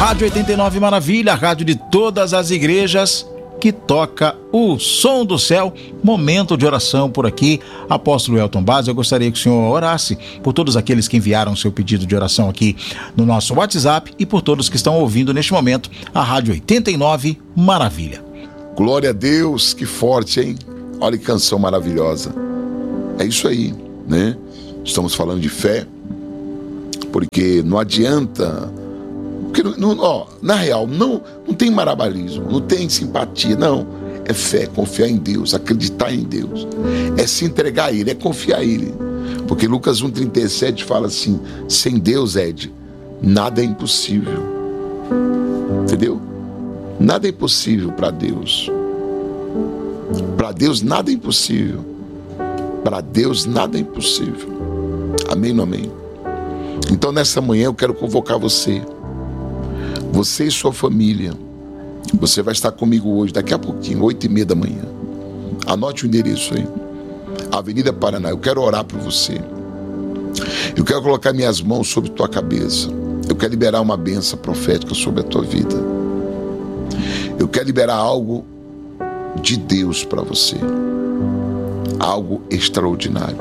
Rádio 89 Maravilha, a rádio de todas as igrejas que toca o som do céu. Momento de oração por aqui. Apóstolo Elton Baz, eu gostaria que o senhor orasse por todos aqueles que enviaram seu pedido de oração aqui no nosso WhatsApp e por todos que estão ouvindo neste momento a Rádio 89 Maravilha. Glória a Deus, que forte, hein? Olha que canção maravilhosa. É isso aí, né? Estamos falando de fé, porque não adianta... Porque, na real, não tem marabarismo, não tem simpatia, não. É fé, confiar em Deus, acreditar em Deus. É se entregar a Ele, é confiar a Ele. Porque Lucas 1,37 fala assim: sem Deus, Ed, nada é impossível. Entendeu? Nada é impossível para Deus. Para Deus nada é impossível. Para Deus nada é impossível. Amém ou não amém? Então nessa manhã eu quero convocar você e sua família. Você vai estar comigo hoje, daqui a pouquinho, 8h30 da manhã. Anote o endereço aí. Avenida Paraná. Eu quero orar por você. Eu quero colocar minhas mãos sobre tua cabeça. Eu quero liberar uma bênção profética sobre a tua vida. Eu quero liberar algo de Deus para você. Algo extraordinário.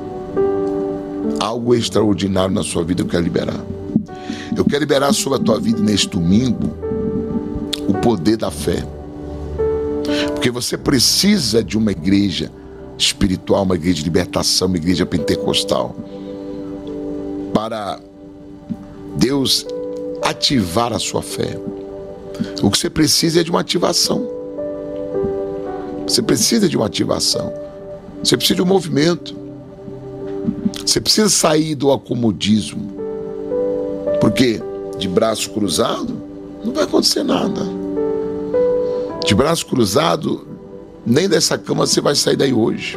Algo extraordinário na sua vida eu quero liberar. Eu quero liberar sobre a tua vida neste domingo o poder da fé. Porque você precisa de uma igreja espiritual, uma igreja de libertação, uma igreja pentecostal, para Deus ativar a sua fé. O que você precisa é de uma ativação. Você precisa de uma ativação. Você precisa de um movimento. Você precisa sair do acomodismo. Porque de braço cruzado não vai acontecer nada. De braço cruzado, nem dessa cama você vai sair daí hoje.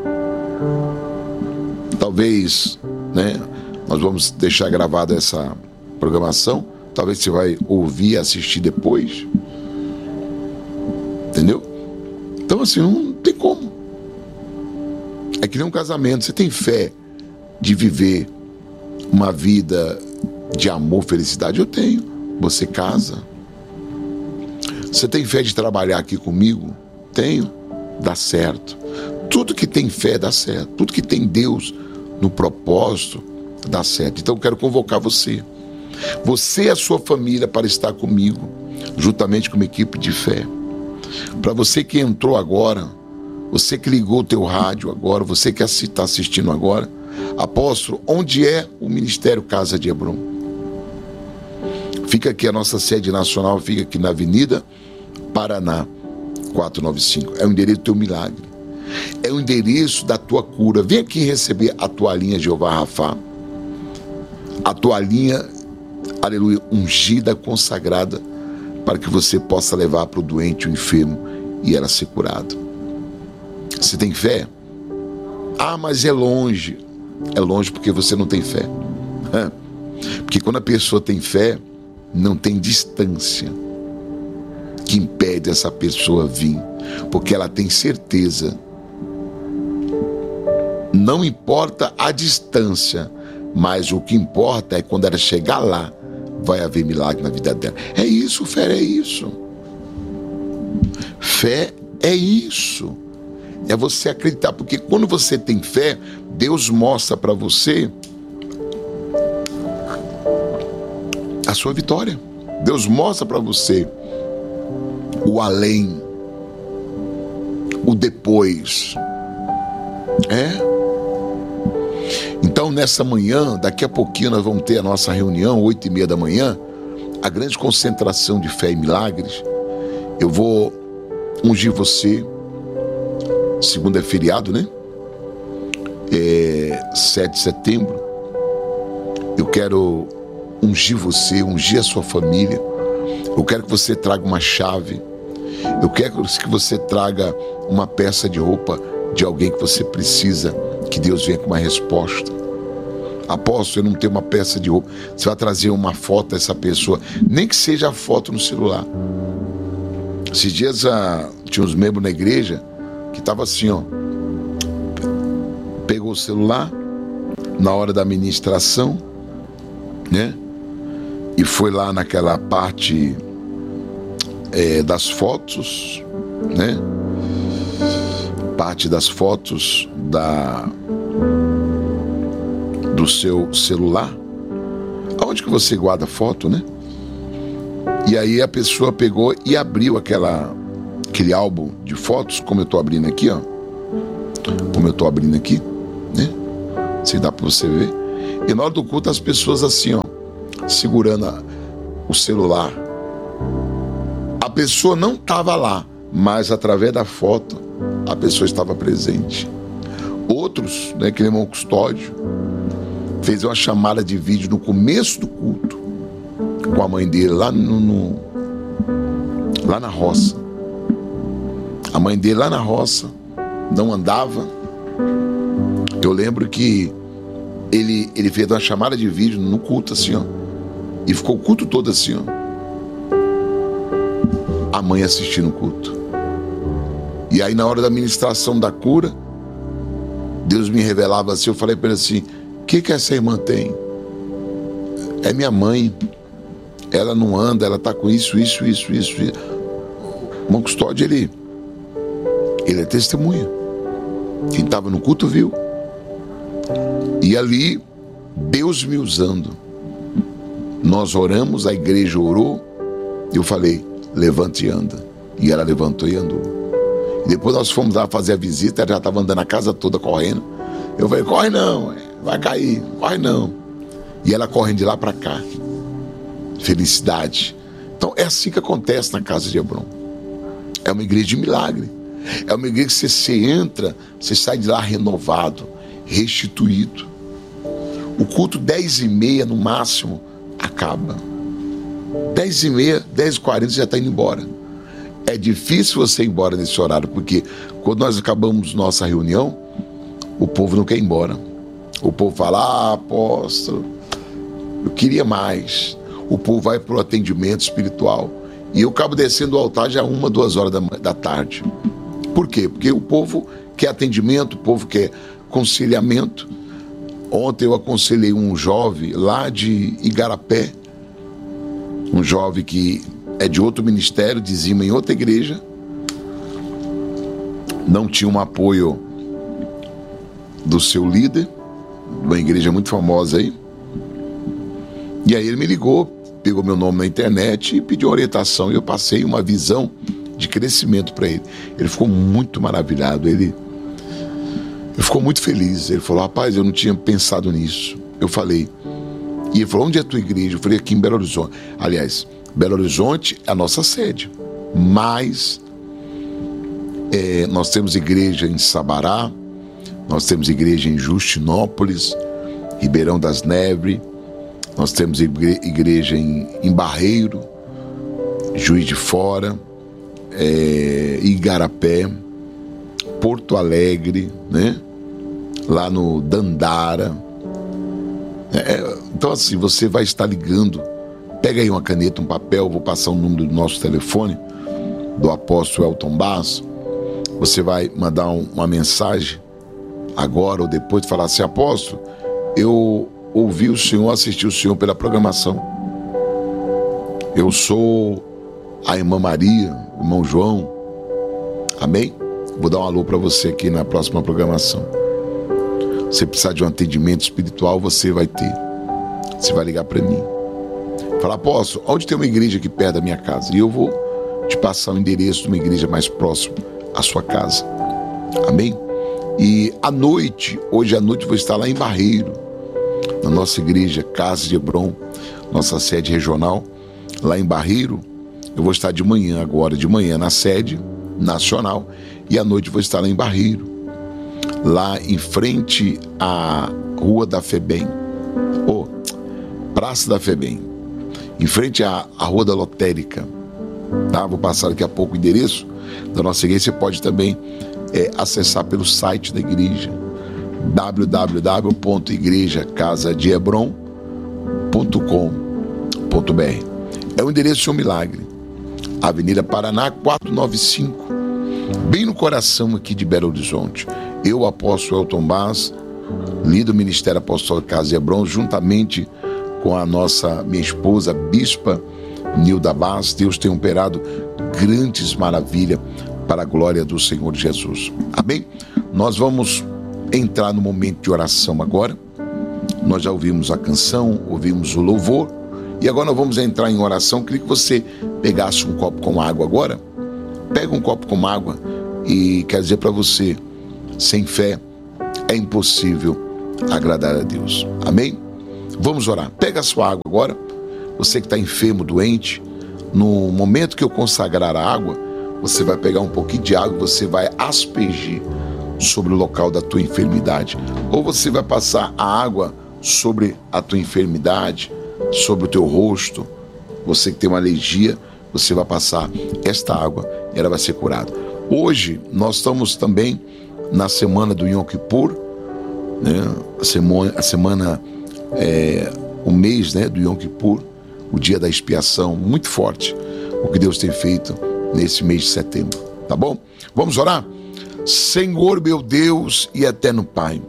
Talvez, né, nós vamos deixar gravada essa programação. Talvez você vai ouvir e assistir depois. Entendeu? Então assim, não tem como. É que nem um casamento. Você tem fé de viver uma vida de amor, felicidade? Eu tenho. Você casa? Você tem fé de trabalhar aqui comigo? Tenho. Dá certo. Tudo que tem fé dá certo. Tudo que tem Deus no propósito dá certo. Então eu quero convocar você e a sua família para estar comigo, juntamente com uma equipe de fé. Para você que entrou agora, você que ligou o teu rádio agora, você que está assistindo agora, apóstolo, onde é o Ministério Casa de Hebron? Fica aqui, a nossa sede nacional fica aqui na Avenida Paraná 495. É o endereço do teu milagre. É o endereço da tua cura. Vem aqui receber a toalhinha Jeová Rafá. A toalhinha, aleluia, ungida, consagrada, para que você possa levar para o doente, o enfermo, e ela ser curado. Você tem fé? Ah, mas é longe. É longe porque você não tem fé. Porque quando a pessoa tem fé, não tem distância que impede essa pessoa vir, porque ela tem certeza. Não importa a distância, mas o que importa é quando ela chegar lá, vai haver milagre na vida dela. É isso, fé é isso. Fé é isso. É você acreditar, porque quando você tem fé, Deus mostra para você a sua vitória. Deus mostra para você o além, o depois. Então nessa manhã, daqui a pouquinho nós vamos ter a nossa reunião, 8h30 da manhã, a grande concentração de fé e milagres. Eu vou ungir você. Segunda é feriado, né? 7 de setembro. Eu quero ungir você, ungir a sua família. Eu quero que você traga uma chave. Eu quero que você traga uma peça de roupa de alguém que você precisa, que Deus venha com uma resposta. Apóstolo, eu não tenho uma peça de roupa. Você vai trazer uma foto dessa pessoa, nem que seja a foto no celular. Esses dias tinha uns membros na igreja que estavam assim, ó. Pegou o celular na hora da ministração, né? e foi lá naquela parte das fotos, né? Parte das fotos do seu celular, aonde que você guarda foto, né? E aí a pessoa pegou e abriu aquele álbum de fotos, como eu tô abrindo aqui, ó. Como eu tô abrindo aqui, né? Se dá para você ver. E na hora do culto as pessoas assim, ó, segurando o celular. A pessoa não estava lá, mas através da foto a pessoa estava presente. Outros, né, que irmão Custódio, fez uma chamada de vídeo no começo do culto com a mãe dele lá lá na roça. A mãe dele lá na roça não andava. Eu lembro que ele fez uma chamada de vídeo no culto assim, ó, e ficou o culto todo assim, ó, a mãe assistindo o culto. E aí na hora da ministração da cura, Deus me revelava assim, eu falei para ele assim: o que essa irmã tem? É minha mãe, ela não anda, ela tá com isso. O irmão Custódio, ele é testemunha. Quem estava no culto viu. E ali, Deus me usando. Nós oramos, a igreja orou, eu falei: levanta e anda. E ela levantou e andou. E depois nós fomos lá fazer a visita, ela já estava andando a casa toda correndo. Eu falei: corre não, vai cair, corre não. E ela correndo de lá para cá. Felicidade. Então é assim que acontece na casa de Hebron. É uma igreja de milagre. É uma igreja que você entra, você sai de lá renovado, restituído. O culto 10h30 no máximo acaba. 10h30, 10h40 já está indo embora. É difícil você ir embora nesse horário, porque quando nós acabamos nossa reunião, o povo não quer ir embora. O povo fala: apóstolo, eu queria mais. O povo vai para o atendimento espiritual. E eu acabo descendo do altar já 1, 2 horas da tarde. Por quê? Porque o povo quer atendimento, o povo quer aconselhamento. Ontem eu aconselhei um jovem lá de Igarapé, um jovem que é de outro ministério, dizima em outra igreja, não tinha um apoio do seu líder, de uma igreja muito famosa aí. E aí ele me ligou, pegou meu nome na internet e pediu orientação, e eu passei uma visão de crescimento para ele. Ele ficou muito maravilhado, ele ficou muito feliz. Ele falou: rapaz, eu não tinha pensado nisso. Eu falei, e ele falou: onde é a tua igreja? Eu falei: aqui em Belo Horizonte. Aliás, Belo Horizonte é a nossa sede, mas nós temos igreja em Sabará, nós temos igreja em Justinópolis, Ribeirão das Neves, nós temos igreja em Barreiro, Juiz de Fora, Igarapé, Porto Alegre, né? Lá no Dandara. Então assim, você vai estar ligando. Pega aí uma caneta, um papel, vou passar o número do nosso telefone, do apóstolo Elton Basso. Você vai mandar uma mensagem agora ou depois de falar assim: apóstolo, eu ouvi o senhor, assisti o senhor pela programação. Eu sou a irmã Maria, o irmão João. Amém? Vou dar um alô para você aqui na próxima programação. Se precisar de um atendimento espiritual, você vai ter. Você vai ligar para mim. Falar: apóstolo, onde tem uma igreja aqui perto da minha casa? E eu vou te passar o endereço de uma igreja mais próxima à sua casa. Amém? E à noite, hoje à noite, eu vou estar lá em Barreiro, na nossa igreja Casa de Hebron, nossa sede regional, lá em Barreiro. Eu vou estar de manhã na sede nacional, e à noite vou estar lá em Barreiro, lá em frente à Rua da Febem, Praça da Febem, em frente à Rua da Lotérica, tá? Vou passar daqui a pouco o endereço da nossa igreja. Você pode também acessar pelo site da igreja, www.igrejacasadehebron.com.br. É o endereço de um milagre, Avenida Paraná 495, bem no coração aqui de Belo Horizonte. Eu, apóstolo Elton Basso, líder do Ministério Apostólico Casa de Hebron, juntamente com com a minha esposa, a bispa Nilda Bas. Deus tem operado grandes maravilhas para a glória do Senhor Jesus. Amém? Nós vamos entrar no momento de oração agora. Nós já ouvimos a canção, ouvimos o louvor, e agora nós vamos entrar em oração. Queria que você pegasse um copo com água agora. Pega um copo com água e quero dizer para você, sem fé é impossível agradar a Deus. Amém? Vamos orar. Pega a sua água agora. Você que está enfermo, doente, no momento que eu consagrar a água, você vai pegar um pouquinho de água e você vai aspergir sobre o local da tua enfermidade. Ou você vai passar a água sobre a tua enfermidade, sobre o teu rosto. Você que tem uma alergia, você vai passar esta água e ela vai ser curada. Hoje nós estamos também na semana do Yom Kippur, né? O mês, né, do Yom Kippur, o dia da expiação. Muito forte o que Deus tem feito nesse mês de setembro, tá bom? Vamos orar? Senhor meu Deus e eterno Pai,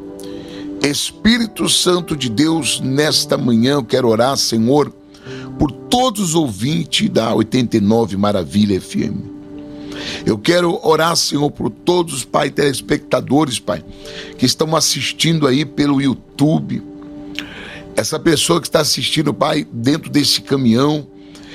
Espírito Santo de Deus, nesta manhã eu quero orar, Senhor, por todos os ouvintes da 89 Maravilha FM. Eu quero orar, Senhor, por todos os, Pai, telespectadores, Pai, que estão assistindo aí pelo YouTube. Essa pessoa que está assistindo, Pai, dentro desse caminhão.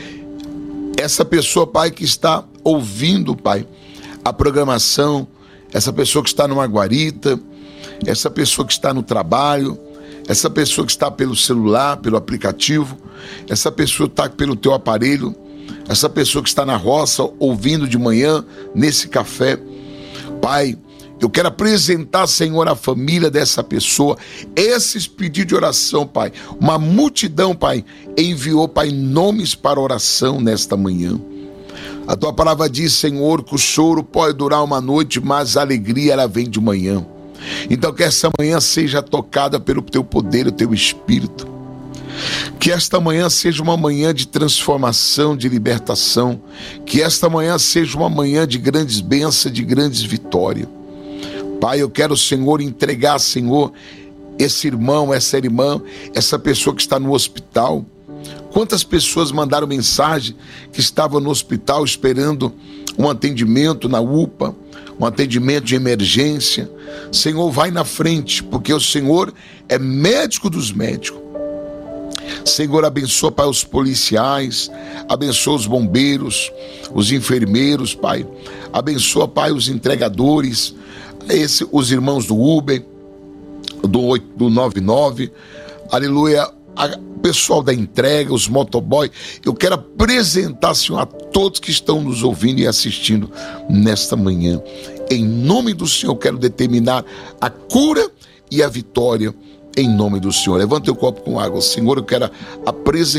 Essa pessoa, Pai, que está ouvindo, Pai, a programação. Essa pessoa que está numa guarita. Essa pessoa que está no trabalho. Essa pessoa que está pelo celular, pelo aplicativo. Essa pessoa que está pelo teu aparelho. Essa pessoa que está na roça, ouvindo de manhã, nesse café. Pai, eu quero apresentar, Senhor, a família dessa pessoa, esses pedidos de oração, Pai. Uma multidão, Pai, enviou, Pai, nomes para oração nesta manhã. A tua palavra diz, Senhor, que o choro pode durar uma noite, mas a alegria, ela vem de manhã. Então que essa manhã seja tocada pelo teu poder, o teu Espírito. Que esta manhã seja uma manhã de transformação, de libertação. Que esta manhã seja uma manhã de grandes bênçãos, de grandes vitórias. Pai, eu quero, Senhor, entregar, Senhor, esse irmão, essa irmã, essa pessoa que está no hospital. Quantas pessoas mandaram mensagem que estavam no hospital esperando um atendimento na UPA, um atendimento de emergência. Senhor, vai na frente, porque o Senhor é médico dos médicos. Senhor, abençoa, Pai, os policiais, abençoa os bombeiros, os enfermeiros, Pai. Abençoa, Pai, os entregadores, os irmãos do Uber, do 99, aleluia, o pessoal da entrega, os motoboy. Eu quero apresentar, Senhor, a todos que estão nos ouvindo e assistindo nesta manhã. Em nome do Senhor, eu quero determinar a cura e a vitória em nome do Senhor. Levanta o copo com água. Senhor, eu quero apresentar